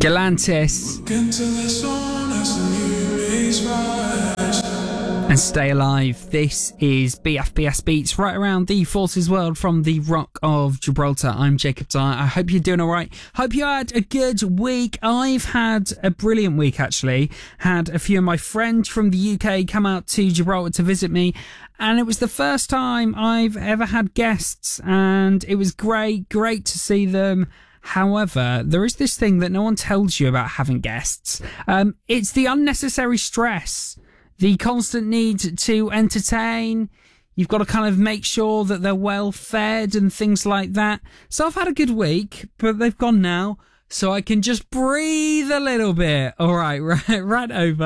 Galantis and Stay Alive. This is BFBS Beats, right around the Forces world from the Rock of Gibraltar. I'm Jacob Dyer. I hope you're doing all right. Hope you had a good week. I've had a brilliant week, actually. Had a few of my friends from the UK come out to Gibraltar to visit me, and it was the first time I've ever had guests, and it was great to see them. However, there is this thing that no one tells you about having guests. It's the unnecessary stress, the constant need to entertain. You've got to kind of make sure that they're well fed and things like that. So I've had a good week, but they've gone now, so I can just breathe a little bit. All right, right over.